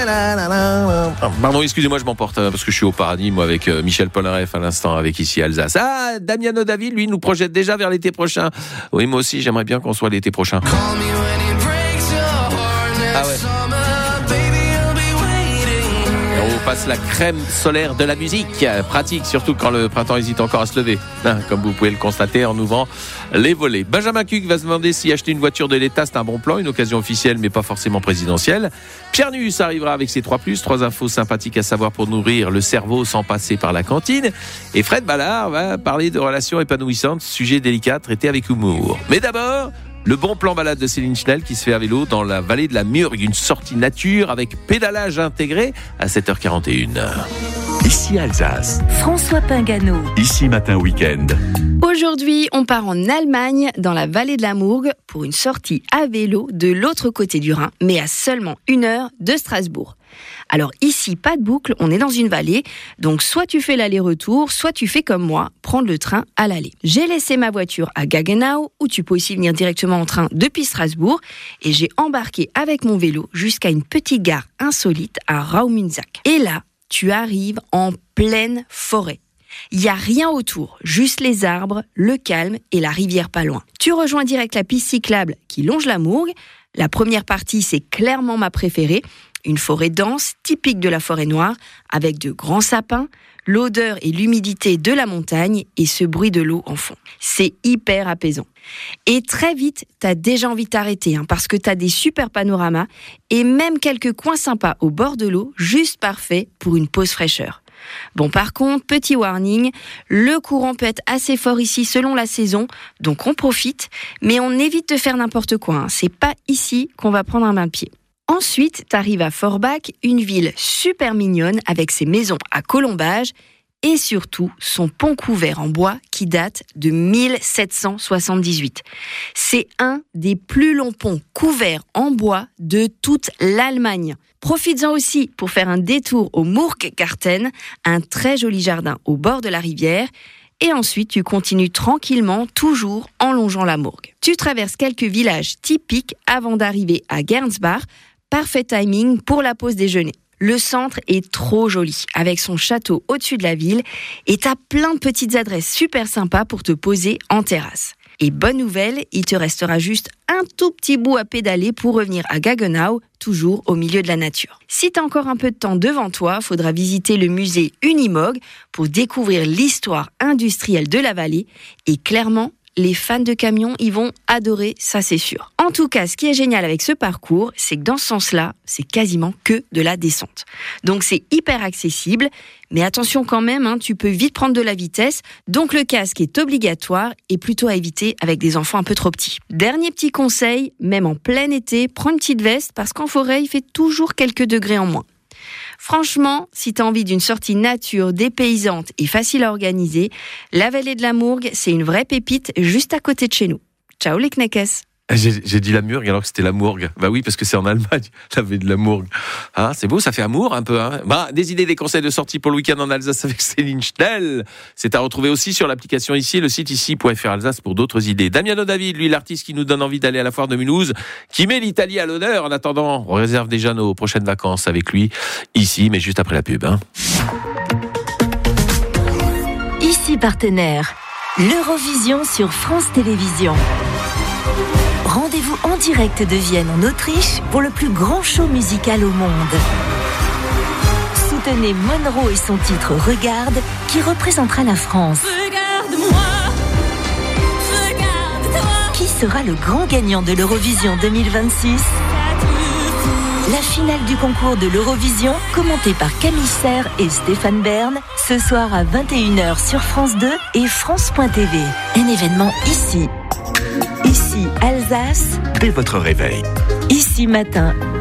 Pardon, excusez-moi, je m'emporte parce que je suis au paradis, moi, avec Michel Polnareff à l'instant, avec Ici Alsace. Ah, Damiano David, lui, nous projette déjà vers l'été prochain. Oui, moi aussi, j'aimerais bien qu'on soit l'été prochain. Ah ouais. On passe la crème solaire de la musique. Pratique, surtout quand le printemps hésite encore à se lever. Comme vous pouvez le constater en ouvrant les volets. Benjamin Cuc va se demander si acheter une voiture de l'État, c'est un bon plan, une occasion officielle, mais pas forcément présidentielle. Pierre Nuss arrivera avec ses 3+, 3 infos sympathiques à savoir pour nourrir le cerveau sans passer par la cantine. Et Fred Ballard va parler de relations épanouissantes, sujet délicat traité avec humour. Mais d'abord, le bon plan balade de Céline Schnell qui se fait à vélo dans la vallée de la Murgue, une sortie nature avec pédalage intégré à 7h41. Ici Alsace. François Pingano. Ici Matin Week-end. Aujourd'hui, on part en Allemagne, dans la vallée de la Murgue, pour une sortie à vélo de l'autre côté du Rhin, mais à seulement 1 heure de Strasbourg. Alors ici, pas de boucle, on est dans une vallée, donc soit tu fais l'aller-retour, soit tu fais comme moi, prendre le train à l'aller. J'ai laissé ma voiture à Gaggenau, où tu peux aussi venir directement en train depuis Strasbourg, et j'ai embarqué avec mon vélo jusqu'à une petite gare insolite à Raumunzak. Et là, tu arrives en pleine forêt. Il n'y a rien autour, juste les arbres, le calme et la rivière pas loin. Tu rejoins direct la piste cyclable qui longe la Murgue. La première partie, c'est clairement ma préférée. Une forêt dense, typique de la forêt noire, avec de grands sapins, l'odeur et l'humidité de la montagne et ce bruit de l'eau en fond. C'est hyper apaisant. Et très vite, t'as déjà envie de t'arrêter, parce que t'as des super panoramas et même quelques coins sympas au bord de l'eau, juste parfait pour une pause fraîcheur. Bon, par contre, petit warning, le courant peut être assez fort ici selon la saison, donc on profite, mais on évite de faire n'importe quoi. C'est pas ici qu'on va prendre un bain-de-pied. Ensuite, t'arrives à Forbach, une ville super mignonne avec ses maisons à colombage et surtout son pont couvert en bois qui date de 1778. C'est un des plus longs ponts couverts en bois de toute l'Allemagne. Profites-en aussi pour faire un détour au Murggarten, un très joli jardin au bord de la rivière. Et ensuite, tu continues tranquillement, toujours en longeant la Murgue. Tu traverses quelques villages typiques avant d'arriver à Gernsbach. Parfait timing pour la pause déjeuner. Le centre est trop joli, avec son château au-dessus de la ville, et t'as plein de petites adresses super sympas pour te poser en terrasse. Et bonne nouvelle, il te restera juste un tout petit bout à pédaler pour revenir à Gaggenau, toujours au milieu de la nature. Si t'as encore un peu de temps devant toi, faudra visiter le musée Unimog pour découvrir l'histoire industrielle de la vallée, et clairement, les fans de camions, ils vont adorer, ça c'est sûr. En tout cas, ce qui est génial avec ce parcours, c'est que dans ce sens-là, c'est quasiment que de la descente. Donc c'est hyper accessible, mais attention quand même, tu peux vite prendre de la vitesse, donc le casque est obligatoire et plutôt à éviter avec des enfants un peu trop petits. Dernier petit conseil, même en plein été, prends une petite veste parce qu'en forêt, il fait toujours quelques degrés en moins. Franchement, si t'as envie d'une sortie nature, dépaysante et facile à organiser, la vallée de la Murgue, c'est une vraie pépite juste à côté de chez nous. Ciao les knackes. J'ai dit la Murgue alors que c'était la Mourgue. Bah oui, parce que c'est en Allemagne, la vallée de la Murgue. Ah, c'est beau, ça fait amour un peu. Des idées, des conseils de sortie pour le week-end en Alsace avec Céline Schnell. C'est à retrouver aussi sur l'application ici, le site ici.fr Alsace pour d'autres idées. Damiano David, lui, l'artiste qui nous donne envie d'aller à la foire de Mulhouse, qui met l'Italie à l'honneur. En attendant, on réserve déjà nos prochaines vacances avec lui ici, mais juste après la pub. Ici partenaire, l'Eurovision sur France Télévisions. Rendez-vous en direct de Vienne en Autriche pour le plus grand show musical au monde. Soutenez Monroe et son titre Regarde qui représentera la France. Regarde-moi, regarde-toi. Qui sera le grand gagnant de l'Eurovision 2026 ? La finale du concours de l'Eurovision, commentée par Camille Serre et Stéphane Bern, ce soir à 21h sur France 2 et France.tv. Un événement ici Alsace. Dès votre réveil. Ici matin.